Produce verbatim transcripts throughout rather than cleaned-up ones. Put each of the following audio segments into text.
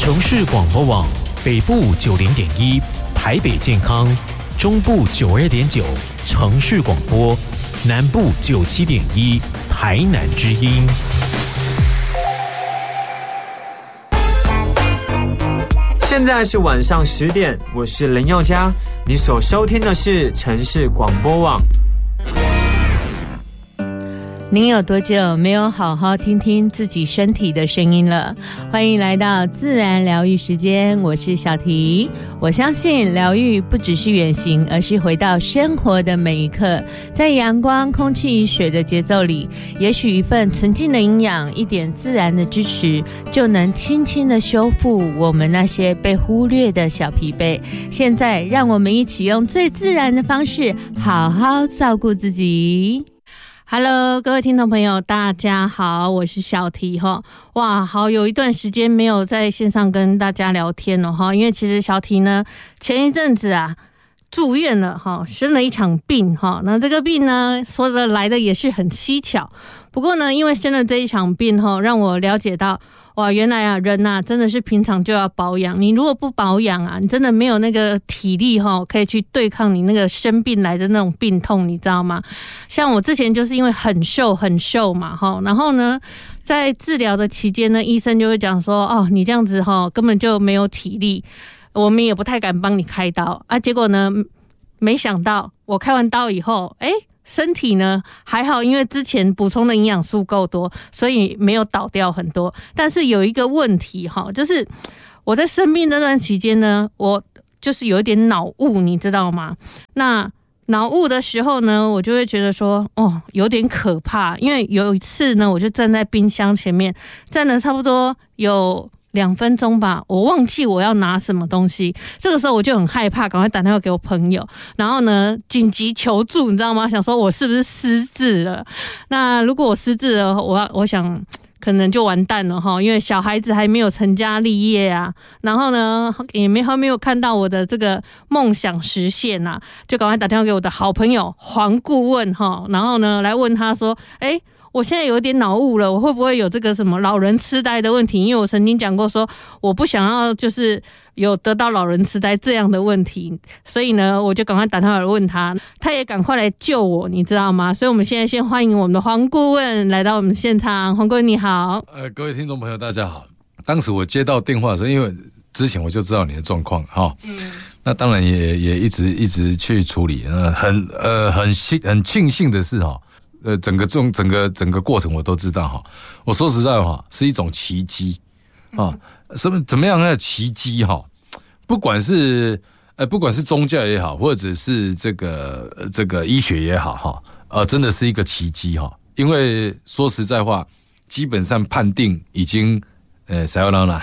城市广播网北部九零点一，台北健康，中部九二点九，城市广播，南部九七点一，台南之音。 现在是晚上十点，我是林宥嘉，你所收听的是城市广播网。 您有多久没有好好听听自己身体的声音了？欢迎来到自然疗愈时间，我是小提。我相信疗愈不只是远行，而是回到生活的每一刻，在阳光、空气、水的节奏里，也许一份纯净的营养，一点自然的支持，就能轻轻的修复我们那些被忽略的小疲惫。现在让我们一起用最自然的方式，好好照顾自己。Hello， 各位听众朋友，大家好，我是小提哈。哇，好有一段时间没有在线上跟大家聊天了哈，因为其实小提呢前一阵子啊住院了哈，生了一场病哈。那这个病呢，说的来的也是很蹊跷。不过呢，因为生了这一场病哈，让我了解到，哇，原来啊人啊真的是平常就要保养。你如果不保养啊，你真的没有那个体力哈，可以去对抗你那个生病来的那种病痛，你知道吗？像我之前就是因为很瘦很瘦嘛哈，然后呢，在治疗的期间呢，医生就会讲说，哦，你这样子哈根本就没有体力，我们也不太敢帮你开刀啊。结果呢，没想到我开完刀以后，哎。身体呢还好，因为之前补充的营养素够多，所以没有倒掉很多。但是有一个问题哈，就是我在生病那段期间呢，我就是有一点脑雾，你知道吗？那脑雾的时候呢，我就会觉得说，哦，有点可怕。因为有一次呢，我就站在冰箱前面，站了差不多有两分钟吧，我忘记我要拿什么东西。这个时候我就很害怕，赶快打电话给我朋友，然后呢紧急求助，你知道吗？想说我是不是失智了？那如果我失智了，我我想可能就完蛋了哈，因为小孩子还没有成家立业啊，然后呢也没还没有看到我的这个梦想实现啊，就赶快打电话给我的好朋友黄顾问哈，然后呢来问他说，哎。我现在有点脑雾了，我会不会有这个什么老人痴呆的问题？因为我曾经讲过说，我不想要就是有得到老人痴呆这样的问题，所以呢，我就赶快打电话来问他，他也赶快来救我，你知道吗？所以我们现在先欢迎我们的黄顾问来到我们现场。黄顾问你好。 呃，各位听众朋友大家好。当时我接到电话的时候，因为之前我就知道你的状况哈，嗯，那当然也也一直一直去处理，呃，很呃很幸很庆幸的是哈。呃，整个这种整个整个过程我都知道哈。我说实在话，是一种奇迹啊！什么怎么样的奇迹哈？不管是呃，不管是宗教也好，或者是这个、呃、这个医学也好哈，呃，真的是一个奇迹哈。因为说实在话，基本上判定已经呃，塞欧拉拉，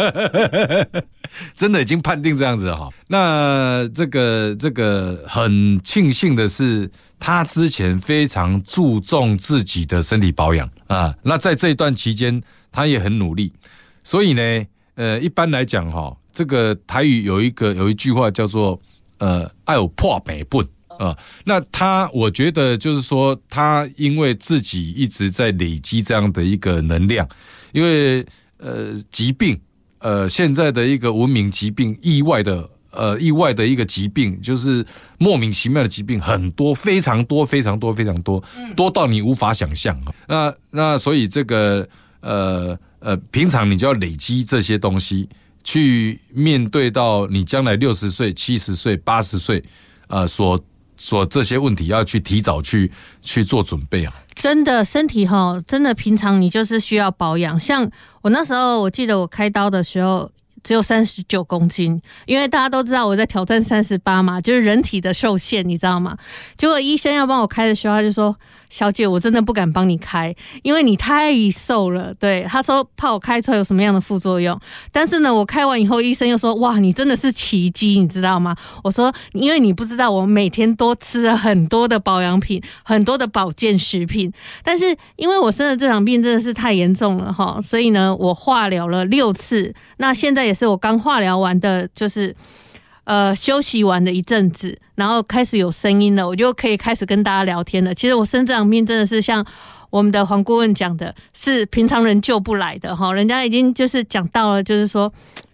真的已经判定这样子哈。那这个这个很庆幸的是。他之前非常注重自己的身体保养啊，那在这一段期间，他也很努力，所以呢，呃，一般来讲哈，这个台语有一个有一句话叫做呃，爱有破北本啊，那他我觉得就是说，他因为自己一直在累积这样的一个能量，因为呃，疾病，呃，现在的一个文明疾病，意外的。呃，意外的一个疾病，就是莫名其妙的疾病很多，非常多，非常多，非常多，多到你无法想象。那那所以这个呃呃，平常你就要累积这些东西，去面对到你将来六十岁、七十岁、八十岁，呃，所所这些问题要去提早去去做准备啊。 真的身体齁，真的平常你就是需要保养。像我那时候，我记得我开刀的时候。只有三十九公斤，因为大家都知道我在挑战三十八嘛，就是人体的受限，你知道吗？结果医生要帮我开的时候，他就说：“小姐，我真的不敢帮你开，因为你太瘦了。”对，他说怕我开出来有什么样的副作用。但是呢，我开完以后，医生又说：“哇，你真的是奇迹，你知道吗？”我说：“因为你不知道，我每天都吃了很多的保养品，很多的保健食品。但是因为我生的这场病真的是太严重了哈，所以呢，我化疗了六次。那现在也是我刚化疗完的，就是呃休息完的一阵子，然后开始有声音了，我就可以开始跟大家聊天了。其实我生这场病真的是像我们的黄顾问讲的，是平常人救不来的哈，人家已经就是讲到了，就是说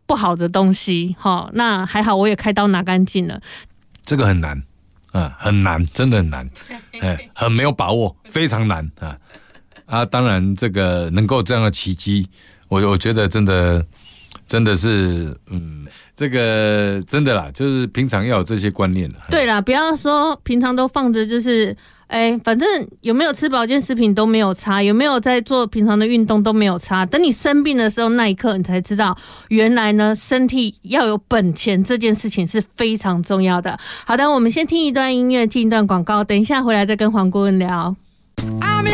不好的东西，哈，那还好我也开刀拿干净了。 这个很难啊，很难，真的很难，哎，很没有把握，非常难啊啊！当然，这个能够这样的奇迹，我我觉得真的真的是，嗯，这个真的啦，就是平常要有这些观念的。 对啦，不要说平常都放着，就是。哎，反正有没有吃保健食品都没有差，有没有在做平常的运动都没有差。等你生病的时候，那一刻你才知道，原来呢，身体要有本钱这件事情是非常重要的。好的，我们先听一段音乐，进一段广告，等一下回来再跟黄顾问聊。